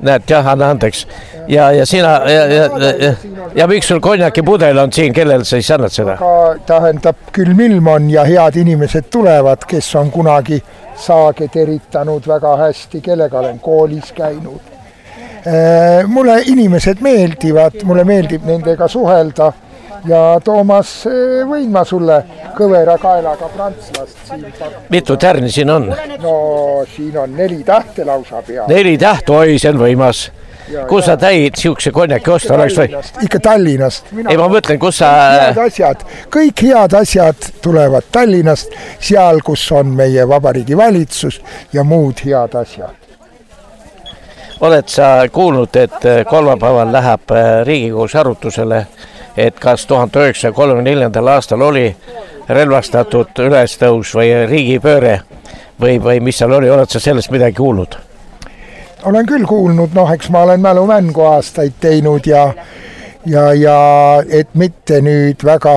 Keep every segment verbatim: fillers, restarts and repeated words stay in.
näed, jah, anna andeks. Ja, ja sina, ja, ja, ja, ja miks sul konjaki pudel on siin, kellel sa siis annad seda? Aga tähendab, külm ilm on ja head inimesed tulevad, kes on kunagi saage teritanud väga hästi, kellega olen koolis käinud. Mulle inimesed meeldivad, mulle meeldib nendega suhelda ja Toomas, võin ma sulle kõvera kaelaga prantslast siin pakkuda. Mitu tärni siin on? No siin on neli tähte lausa peal. Neli tähte, oi, see on võimas. Kus sa täid siukse konjaki osta oleks või? Ikka Tallinnast. Ei, ma mõtlen, kus sa... Head asjad, kõik head asjad tulevad Tallinnast, seal, kus on meie vabariigi valitsus ja muud head asjad. Oled sa kuulnud, et kolmapäeval läheb Riigikogus arutusele, et kas tuhande üheksasaja kolmekümne neljandal aastal oli relvastatud ülestõus või riigipööre või, või mis seal oli, oled sa sellest midagi kuulnud? Olen küll kuulnud, noh, eks ma olen mälumängu aastaid teinud ja, ja, ja et mitte nüüd väga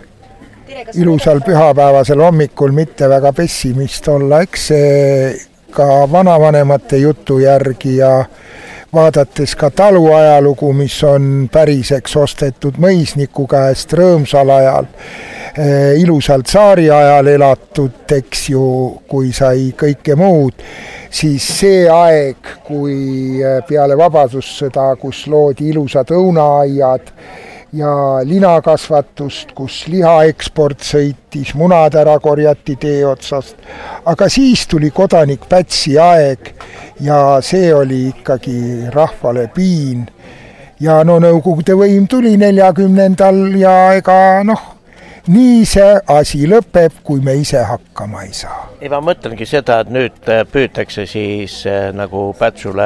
ilusal pühapäevasel hommikul mitte väga pessimist olla, eks see ka vanavanemate jutu järgi ja vaadates ka talu ajalugu, mis on päriseks ostetud mõisniku käest rõõmsal ajal, ilusalt saari ajal elatud, eks ju, kui sai kõike muud, siis see aeg, kui peale vabadussõda, kus loodi ilusad õunaaiad ja linakasvatust, kus lihaeksport sõitis, munad ära korjati tee otsast, aga siis tuli kodanik Pätsi aeg ja see oli ikkagi rahvale piin. Ja no Nõukogude võim tuli neljakümnendal ja ega noh, nii see asi lõpeb, kui me ise hakkama ei saa. Ei, ma mõtlengi seda, et nüüd püütakse siis nagu Pätsule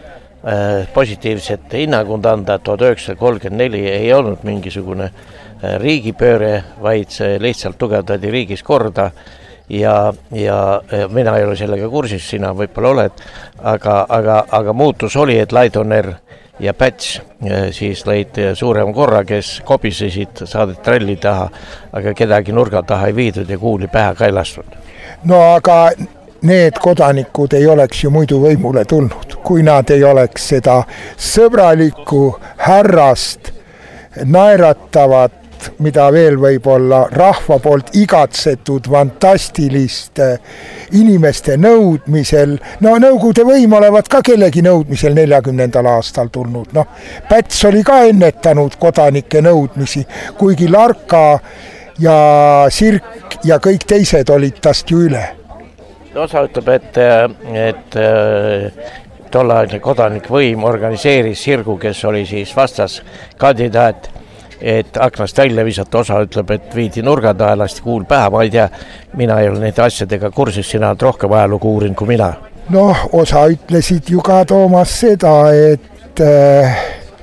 positiivset hinnangund anda, et tuhat üheksasada kolmkümmend neli ei olnud mingisugune riigipööre, vaid see lihtsalt tugevdati riigis korda ja, ja mina ei ole sellega kursis, sina võib-olla oled, aga, aga, aga muutus oli, et Laidoner ja Päts siis lõid suurema korra, kes kobisesid, saadet tralli taha, aga kedagi nurga taha ei viidud ja kuuli pähe kailastud. No aga need kodanikud ei oleks ju muidu võimule tulnud, kui nad ei oleks seda sõbralikku härrast naeratavat, mida veel võib olla rahva poolt igatsetud fantastilist inimeste nõudmisel. No Nõukogude võim olevat ka kellegi nõudmisel neljakümnendal aastal tulnud. No, Päts oli ka ennetanud kodanike nõudmisi, kuigi Larka ja Sirk ja kõik teised olid tast ju üle. Osa ütleb, et, et tollaine kodanikvõim organiseeris Sirgu, kes oli siis vastas kandidaat, et aknast välja visata. Osa ütleb, et viidi nurga taha, lasti kuul pähe, ma ei tea, mina ei ole nende asjadega kursis, sina oled rohkem ajalugu uurin kui mina. Noh, osa ütlesid ju ka Toomas seda, et äh,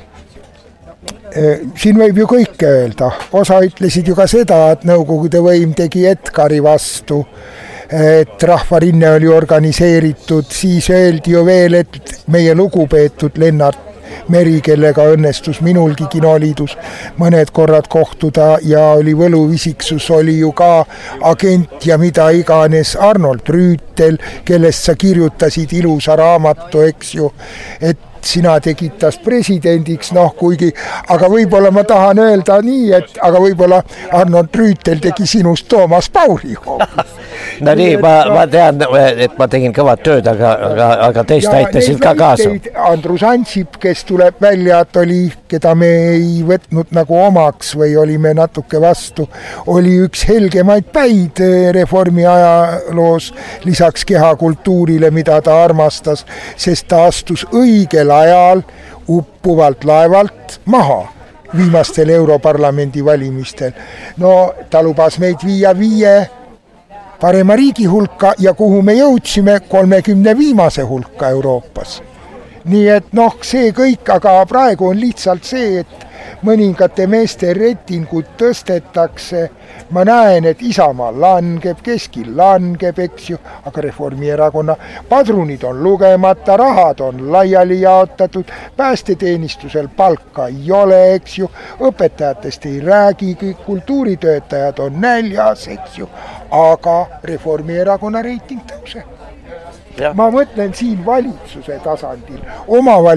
äh, siin võib ju kõike öelda. Osa ütlesid ju ka seda, et Nõukogude võim tegi Edgari vastu, et rahvarinne oli organiseeritud, siis öeldi ju veel, et meie lugupeetud Lennart Meri, kellega õnnestus minulgi kinoliidus mõned korrad kohtuda ja oli võluvisiksus, oli ju ka agent ja mida iganes Arnold Rüütel, kellest sa kirjutasid ilusa raamatu, eks ju, et sina tegid tast presidendiks, noh kuigi, aga võib-olla ma tahan öelda nii, et aga võib-olla Arnold Rüütel tegi sinust Toomas Pauli hoopis. No nii, ma, ma tean, et ma tegin kõvad tööd, aga, aga, aga teist näitasid ka kaasa. Andrus Ansip, kes tuleb välja, et oli, keda me ei võtnud nagu omaks või olime natuke vastu, oli üks helgemaid päid reformi ajaloos lisaks kehakultuurile, mida ta armastas, sest ta astus õigel ajal uppuvalt laevalt maha viimastel Europarlamendi valimistel. No ta lubas meid viia viie parema riigi hulka ja kuhu me jõudsime kolmekümne viimase hulka Euroopas. Nii et noh, see kõik, aga praegu on lihtsalt see, et mõningate meeste reitingud tõstetakse. Ma näen, et Isamaa langeb, keskil langeb, eks ju, aga Reformierakonna padrunid on lugemata, rahad on laiali jaotatud, päästeteenistusel palka ei ole, eks ju, õpetajatest ei räägi, kõik kultuuritöötajad on näljas, eks ju, aga Reformierakonna reiting tõuseb. Ma mõtlen siin valitsuse tasandil, omaval